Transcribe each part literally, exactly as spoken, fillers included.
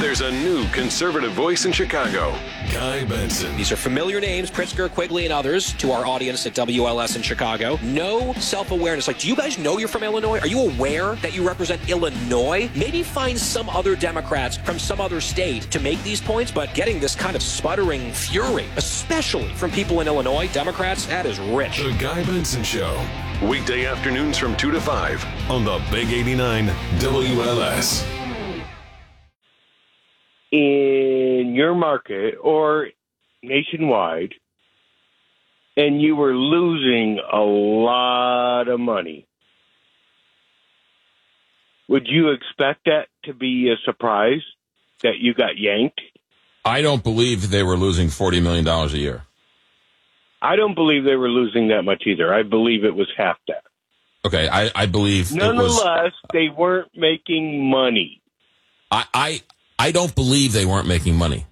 There's a new conservative voice in Chicago. Guy Benson. These are familiar names, Pritzker, Quigley, and others to our audience at W L S in Chicago. No self-awareness. Like, do you guys know you're from Illinois? Are you aware that you represent Illinois? Maybe find some other Democrats from some other state to make these points, but getting this kind of sputtering fury, especially from people in Illinois, Democrats, that is rich. The Guy Benson Show. Weekday afternoons from two to five on the Big eighty-nine W L S. In your market or nationwide, and you were losing a lot of money, would you expect that to be a surprise that you got yanked? I don't believe they were losing forty million dollars a year. I don't believe they were losing that much either. I believe it was half that. Okay, I, I believe Nonetheless, it was, they weren't making money. I, I I don't believe they weren't making money.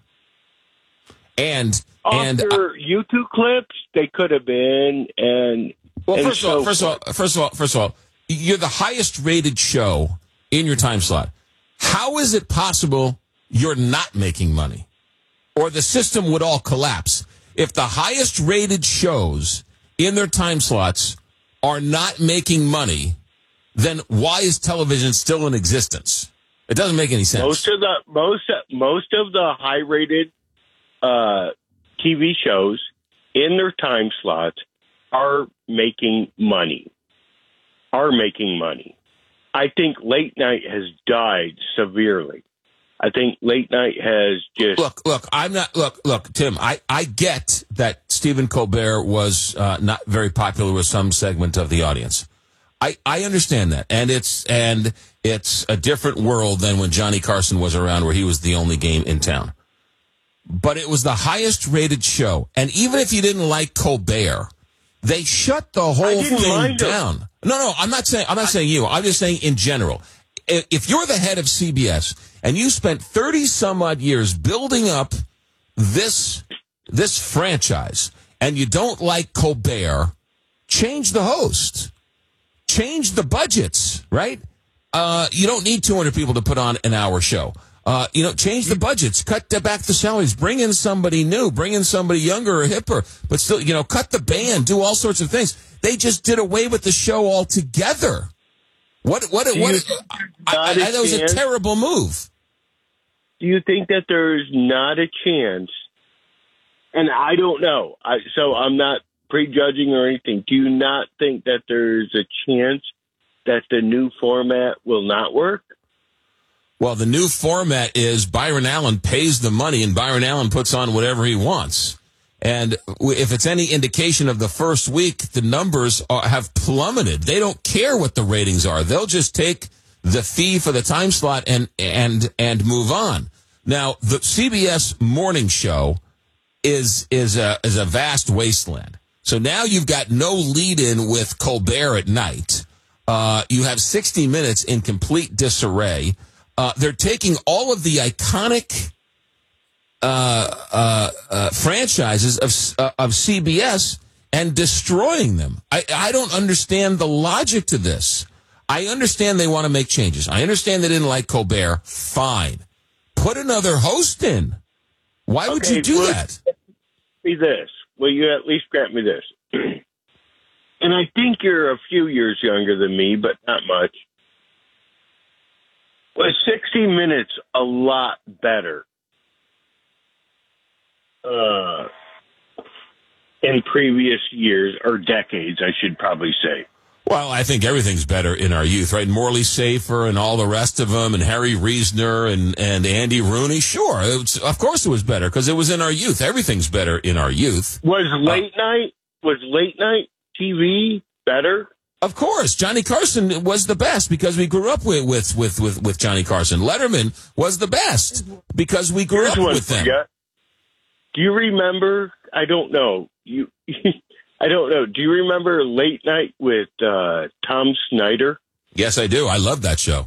And and after YouTube clips, they could have been. And well, and first of all, first of all, first of all, first of all, you're the highest rated show in your time slot. How is it possible you're not making money, or the system would all collapse if the highest rated shows in their time slots are not making money? Then why is television still in existence? It doesn't make any sense. Most of the most most of the high rated uh, T V shows in their time slots are making money. Are making money. I think late night has died severely. I think late night has just look. Look, I'm not. Look, look, Tim. I, I get that Stephen Colbert was uh, not very popular with some segment of the audience. I, I understand that, and it's and it's a different world than when Johnny Carson was around, where he was the only game in town. But it was the highest rated show, and even if you didn't like Colbert, they shut the whole thing down. No, no, I'm not saying I'm not saying you. I'm just saying in general. If you're the head of C B S and you spent thirty some odd years building up this this franchise, and you don't like Colbert, change the host. Change the budgets, right? Uh, you don't need two hundred people to put on an hour show. Uh, you know, change the budgets, cut the, back the salaries, bring in somebody new, bring in somebody younger or hipper, but still, you know, cut the band, do all sorts of things. They just did away with the show altogether. What, what, what, what I, I, I, that was a terrible move. Do you think that there's not a chance, and I don't know, I, so I'm not prejudging or anything, do you not think that there's a chance that the new format will not work? Well, the new format is Byron Allen pays the money and Byron Allen puts on whatever he wants. And if it's any indication of the first week, the numbers are, have plummeted. They don't care what the ratings are. They'll just take the fee for the time slot and and and move on. Now, the C B S morning show is is a is a vast wasteland. So now you've got no lead-in with Colbert at night. Uh, you have sixty minutes in complete disarray. Uh, they're taking all of the iconic uh, uh, uh, franchises of uh, of C B S and destroying them. I, I don't understand the logic to this. I understand they want to make changes. I understand they didn't like Colbert. Fine. Put another host in. Why okay, would you do well, that? Be this. Will you at least grant me this? And I think you're a few years younger than me, but not much. Was sixty minutes a lot better uh, in previous years, or decades, I should probably say? Well, I think everything's better in our youth, right? Morley Safer and all the rest of them, and Harry Reasoner and, and Andy Rooney. Sure, it's, of course it was better because it was in our youth. Everything's better in our youth. Was late uh, night, was late night T V better? Of course. Johnny Carson was the best because we grew up with, with, with, with, with Johnny Carson. Letterman was the best because we grew Here's up with them. You. Do you remember, I don't know, you... I don't know. Do you remember Late Night with uh, Tom Snyder? Yes, I do. I love that show.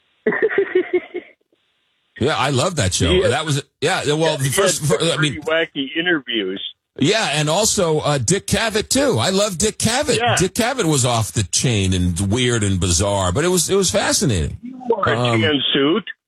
Yeah, I love that show. Yeah. That was yeah. Well, the first, for, I mean, wacky interviews. Yeah, and also uh, Dick Cavett too. I love Dick Cavett. Yeah. Dick Cavett was off the chain and weird and bizarre, but it was it was fascinating. You wore a um, tan suit.